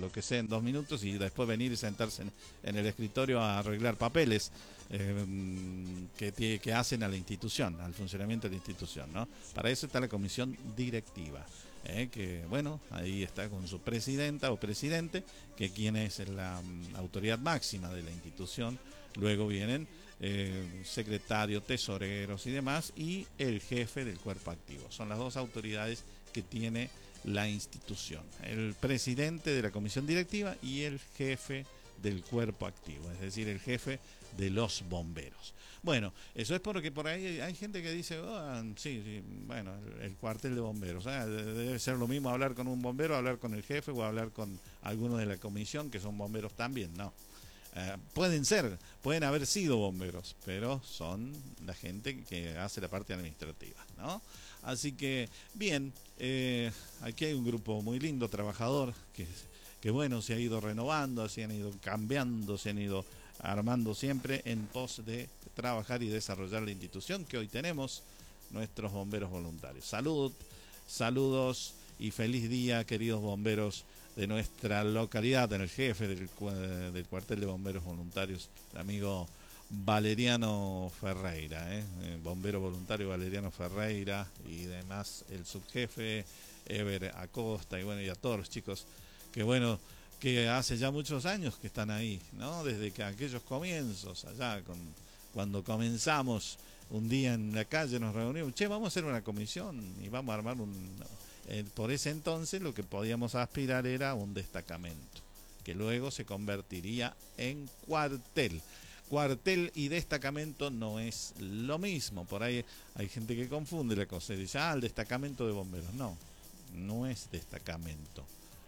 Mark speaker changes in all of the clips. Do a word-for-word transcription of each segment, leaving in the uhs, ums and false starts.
Speaker 1: lo que sea en dos minutos y después venir y sentarse en, en el escritorio a arreglar papeles eh, que, que hacen a la institución, al funcionamiento de la institución, ¿no? Para eso está la comisión directiva, eh, que bueno, ahí está con su presidenta o presidente, que quien es la um, autoridad máxima de la institución. Luego vienen eh, secretarios, tesoreros y demás, y el jefe del cuerpo activo. Son las dos autoridades que tiene la institución: el presidente de la comisión directiva y el jefe del cuerpo activo, es decir, el jefe de los bomberos. Bueno, eso es porque por ahí hay gente que dice, oh, sí, sí, bueno, el, el cuartel de bomberos, ¿eh? Debe ser lo mismo hablar con un bombero, hablar con el jefe o hablar con alguno de la comisión que son bomberos también. No. Uh, pueden ser, pueden haber sido bomberos, pero son la gente que hace la parte administrativa, ¿no? Así que, bien, eh, aquí hay un grupo muy lindo, trabajador, que, que bueno, se ha ido renovando, se han ido cambiando, se han ido armando siempre en pos de trabajar y desarrollar la institución que hoy tenemos, nuestros bomberos voluntarios. Salud, saludos y feliz día, queridos bomberos de nuestra localidad, en el jefe del, del cuartel de bomberos voluntarios, el amigo Valeriano Ferreira, ¿eh? bombero voluntario Valeriano Ferreira, y además el subjefe Ever Acosta, y bueno, y a todos los chicos que bueno, que hace ya muchos años que están ahí, ¿no? Desde que aquellos comienzos, allá con, cuando comenzamos un día en la calle, nos reunimos, che, vamos a hacer una comisión y vamos a armar un... Eh, por ese entonces lo que podíamos aspirar era un destacamento, que luego se convertiría en cuartel. Cuartel y destacamento no es lo mismo. Por ahí hay gente que confunde la cosa y dice, ah, el destacamento de bomberos. No, no es destacamento,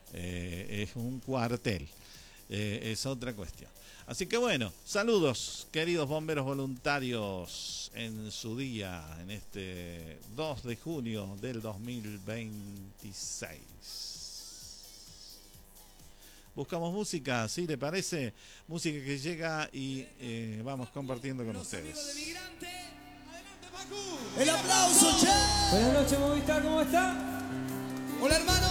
Speaker 1: eh, es un cuartel, eh, es otra cuestión. Así que bueno, saludos queridos bomberos voluntarios en su día, en este dos de junio del dos mil veintiséis. Buscamos música, ¿sí le parece? Música que llega y eh, vamos compartiendo con ustedes.
Speaker 2: El aplauso, che.
Speaker 3: Buenas noches, Movistar, ¿cómo está?
Speaker 2: Hola, hermano.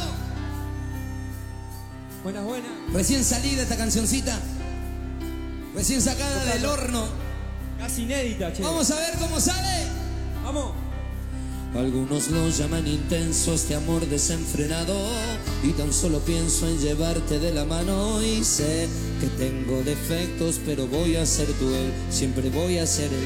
Speaker 3: Buenas, buenas.
Speaker 2: Recién salida esta cancioncita. Recién sacada del horno.
Speaker 3: Casi inédita, che.
Speaker 2: Vamos a ver cómo sale.
Speaker 3: Vamos.
Speaker 2: Algunos lo llaman intenso este amor desenfrenado, y tan solo pienso en llevarte de la mano. Y sé que tengo defectos, pero voy a ser tú, siempre voy a ser el